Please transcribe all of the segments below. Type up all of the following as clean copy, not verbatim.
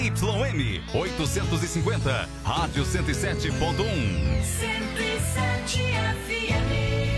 YM 850, Rádio 107.1. 107 FM.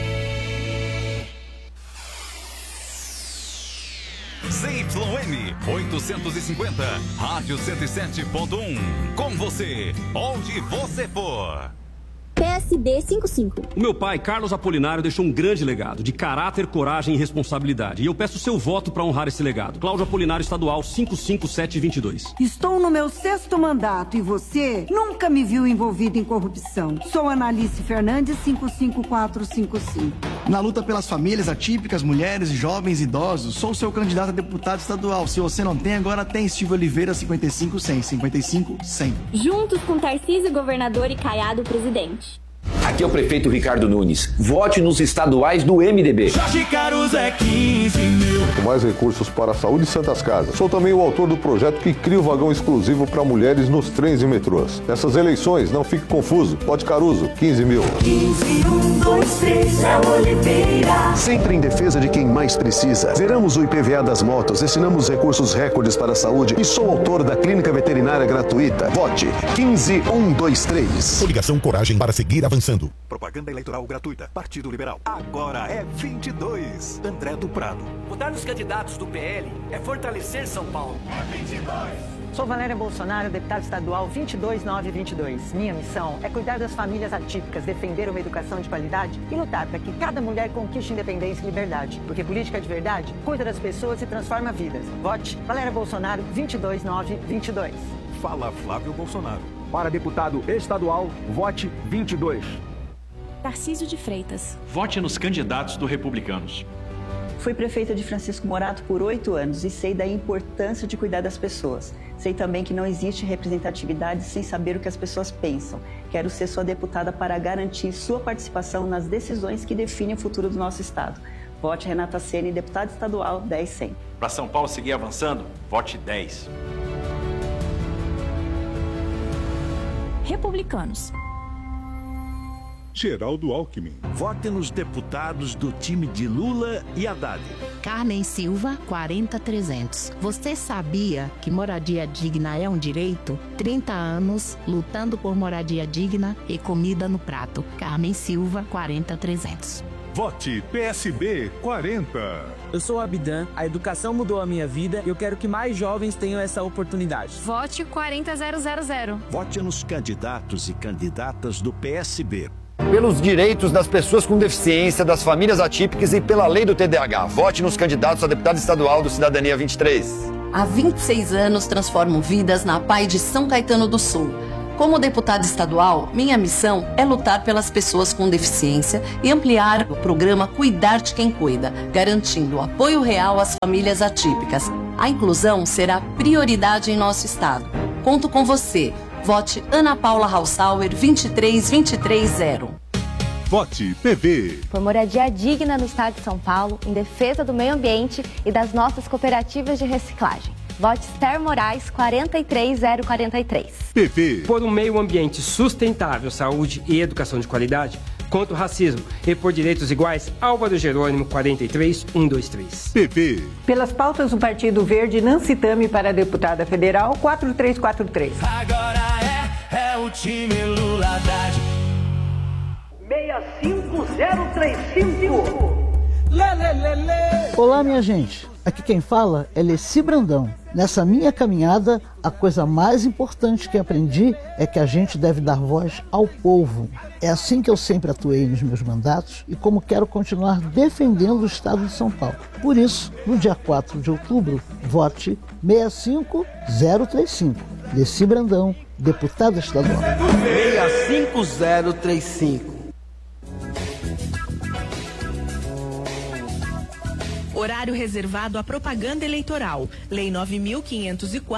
CYM 850, Rádio 107.1. Com você, onde você for. PSB 55. O meu pai, Carlos Apolinário, deixou um grande legado de caráter, coragem e responsabilidade. E eu peço seu voto para honrar esse legado. Cláudio Apolinário Estadual 55722. Estou no meu 6º mandato e você nunca me viu envolvido em corrupção. Sou Analice Fernandes 55455. Na luta pelas famílias atípicas, mulheres, jovens e idosos, sou seu candidato a deputado estadual. Se você não tem, agora tem. Silvio Oliveira 55100. Juntos com Tarcísio, governador, e Caiado, presidente. Aqui é o prefeito Ricardo Nunes. Vote nos estaduais do MDB. Jorge Caruso é 15 mil. Com mais recursos para a saúde e Santas Casas. Sou também o autor do projeto que cria o vagão exclusivo para mulheres nos trens e metrôs. Nessas eleições, não fique confuso. Vote Caruso, 15 mil. 15, 1, 2, 3, é Oliveira. Sempre em defesa de quem mais precisa. Zeramos o IPVA das motos, destinamos recursos recordes para a saúde e sou autor da clínica veterinária gratuita. Vote 15123. Coligação Coragem para seguir avançando. Propaganda eleitoral gratuita. Partido Liberal. Agora é 22. André do Prado. Votar nos candidatos do PL é fortalecer São Paulo. É 22. Sou Valéria Bolsonaro, deputada estadual 22922. Minha missão é cuidar das famílias atípicas, defender uma educação de qualidade e lutar para que cada mulher conquiste independência e liberdade. Porque política de verdade cuida das pessoas e transforma vidas. Vote Valéria Bolsonaro 22922. Fala Flávio Bolsonaro. Para deputado estadual, vote 22. Tarcísio de Freitas. Vote nos candidatos do Republicanos. Fui prefeita de Francisco Morato por 8 anos e sei da importância de cuidar das pessoas. Sei também que não existe representatividade sem saber o que as pessoas pensam. Quero ser sua deputada para garantir sua participação nas decisões que definem o futuro do nosso estado. Vote Renata Ceni, deputada estadual 10100. Para São Paulo seguir avançando, vote 10. Republicanos. Geraldo Alckmin. Vote nos deputados do time de Lula e Haddad. Carmen Silva, 40300. Você sabia que moradia digna é um direito? 30 anos lutando por moradia digna e comida no prato. Carmen Silva, 40300. Vote PSB 40. Eu sou o Abidan, a educação mudou a minha vida e eu quero que mais jovens tenham essa oportunidade. Vote 40000. Vote nos candidatos e candidatas do PSB. Pelos direitos das pessoas com deficiência, das famílias atípicas e pela lei do TDAH. Vote nos candidatos a deputado estadual do Cidadania 23. Há 26 anos transformo vidas na PAI de São Caetano do Sul. Como deputada estadual, minha missão é lutar pelas pessoas com deficiência e ampliar o programa Cuidar de Quem Cuida, garantindo apoio real às famílias atípicas. A inclusão será prioridade em nosso estado. Conto com você. Vote Ana Paula Hausauer 23230. Vote PV. Por moradia digna no estado de São Paulo, em defesa do meio ambiente e das nossas cooperativas de reciclagem. Vote Esther Moraes 43043. PV. Por um meio ambiente sustentável, saúde e educação de qualidade, contra o racismo e por direitos iguais, Álvaro Jerônimo 43123. PV. Pelas pautas do Partido Verde, Nancy Tami para deputada federal 4343. Agora é o time Lula Haddad. 65035. Olá, minha gente. Aqui quem fala é Leci Brandão. Nessa minha caminhada, a coisa mais importante que aprendi é que a gente deve dar voz ao povo. É assim que eu sempre atuei nos meus mandatos e como quero continuar defendendo o estado de São Paulo. Por isso, no dia 4 de outubro, vote 65035. Leci Brandão, deputada estadual. 65035. Horário reservado à propaganda eleitoral. Lei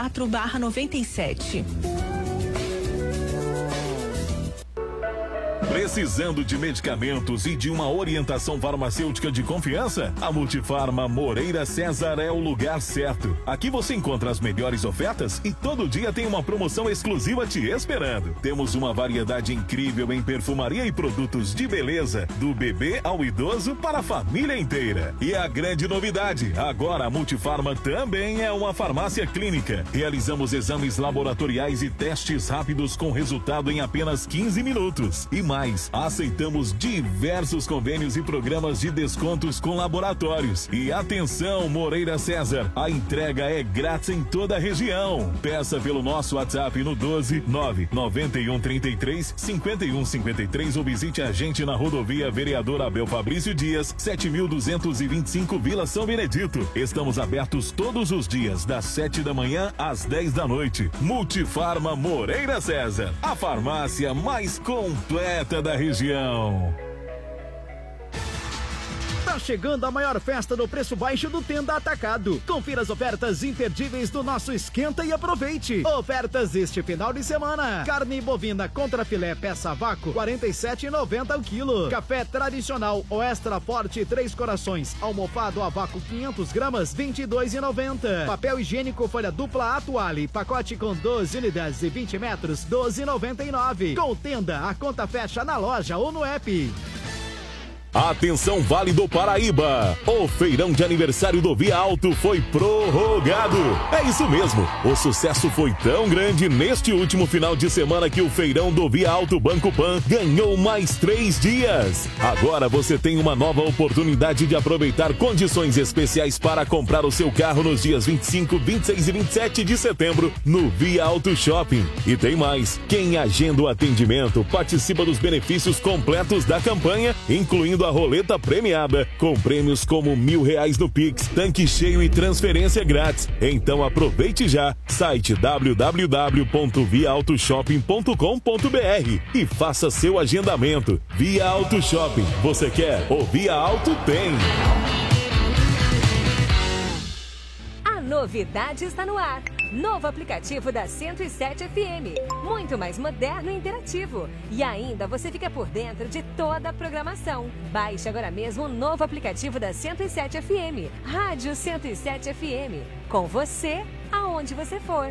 9.504/97. Precisando de medicamentos e de uma orientação farmacêutica de confiança? A Multifarma Moreira César é o lugar certo. Aqui você encontra as melhores ofertas e todo dia tem uma promoção exclusiva te esperando. Temos uma variedade incrível em perfumaria e produtos de beleza, do bebê ao idoso para a família inteira. E a grande novidade, agora a Multifarma também é uma farmácia clínica. Realizamos exames laboratoriais e testes rápidos com resultado em apenas 15 minutos. E mais, aceitamos diversos convênios e programas de descontos com laboratórios. E atenção, Moreira César, a entrega é grátis em toda a região. Peça pelo nosso WhatsApp no 12 991 33 51 53 ou visite a gente na rodovia Vereador Abel Fabrício Dias, 7.225 Vila São Benedito. Estamos abertos todos os dias, das 7 da manhã às 10 da noite. Multifarma Moreira César, a farmácia mais completa da região. Tá chegando a maior festa do preço baixo do Tenda Atacado. Confira as ofertas imperdíveis do nosso Esquenta e aproveite. Ofertas este final de semana. Carne bovina contra filé peça a vácuo, R$ 47,90 o quilo. Café tradicional ou extra forte 3 corações, almofado a vácuo 500 gramas, R$ 22,90. Papel higiênico folha dupla Atuale, pacote com 12 unidades e 20 metros, R$ 12,99. Com Tenda, a conta fecha na loja ou no app. Atenção Vale do Paraíba, o feirão de aniversário do Via Alto foi prorrogado. É isso mesmo, o sucesso foi tão grande neste último final de semana que o feirão do Via Alto Banco Pan ganhou mais 3 dias. Agora você tem uma nova oportunidade de aproveitar condições especiais para comprar o seu carro nos dias 25, 26 e 27 de setembro no Via Alto Shopping. E tem mais, quem agenda o atendimento participa dos benefícios completos da campanha, incluindo a roleta premiada, com prêmios como R$1.000 no Pix, tanque cheio e transferência grátis. Então aproveite já, site www.viaautoshoping.com.br e faça seu agendamento. Via Auto Shopping, você quer? O Via Auto tem. A novidade está no ar. Novo aplicativo da 107 FM. Muito mais moderno e interativo. E ainda você fica por dentro de toda a programação. Baixe agora mesmo o novo aplicativo da 107 FM. Rádio 107 FM. Com você, aonde você for.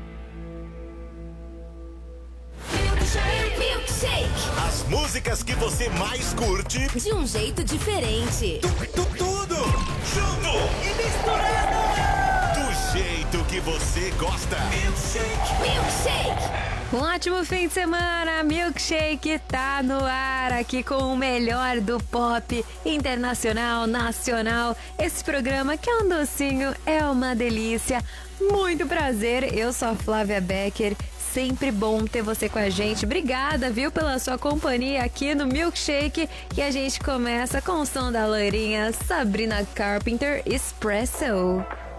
Milkshake. As músicas que você mais curte. De um jeito diferente. Tudo junto e misturado. Do jeito que você gosta. Milkshake. Um ótimo fim de semana. Milkshake tá no ar aqui com o melhor do pop internacional, nacional. Esse programa que é um docinho, é uma delícia. Muito prazer, eu sou a Flávia Becker. Sempre bom ter você com a gente. Obrigada, viu, pela sua companhia aqui no Milkshake. E a gente começa com o som da loirinha Sabrina Carpenter, Espresso.